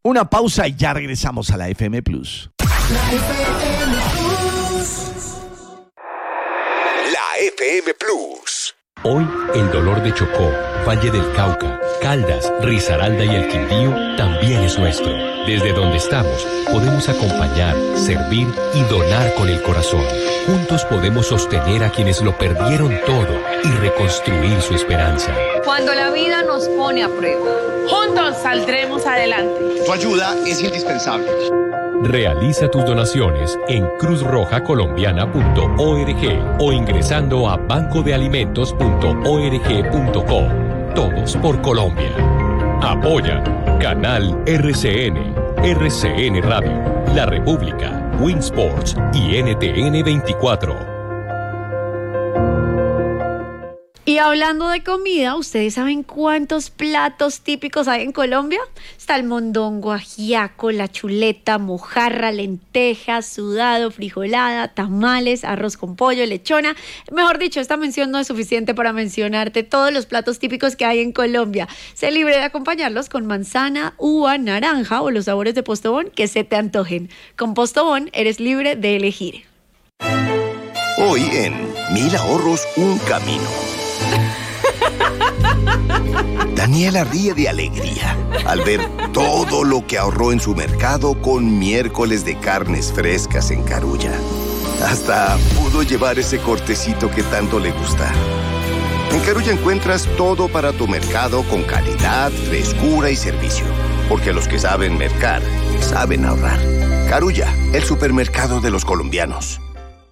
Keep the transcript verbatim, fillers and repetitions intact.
Una pausa y ya regresamos a la F M Plus. La F M Plus. Hoy, el dolor de Chocó, Valle del Cauca, Caldas, Risaralda y el Quindío también es nuestro. Desde donde estamos, podemos acompañar, servir y donar con el corazón. Juntos podemos sostener a quienes lo perdieron todo y reconstruir su esperanza. Cuando la vida nos pone a prueba, juntos saldremos adelante. Tu ayuda es indispensable. Realiza tus donaciones en cruz roja colombiana punto org o ingresando a banco de alimentos punto org punto co. Todos por Colombia. Apoya Canal R C N, R C N Radio, La República, Winsports y N T N veinticuatro. Y hablando de comida, ¿ustedes saben cuántos platos típicos hay en Colombia? Está el mondongo, ajiaco, la chuleta, mojarra, lentejas, sudado, frijolada, tamales, arroz con pollo, lechona. Mejor dicho, esta mención no es suficiente para mencionarte todos los platos típicos que hay en Colombia. Sé libre de acompañarlos con manzana, uva, naranja o los sabores de Postobón que se te antojen. Con Postobón eres libre de elegir. Hoy en Mil Ahorros, un camino. Daniela ríe de alegría al ver todo lo que ahorró en su mercado con miércoles de carnes frescas en Carulla. Hasta pudo llevar ese cortecito que tanto le gusta. En Carulla encuentras todo para tu mercado con calidad, frescura y servicio. Porque los que saben mercar, saben ahorrar. Carulla, el supermercado de los colombianos.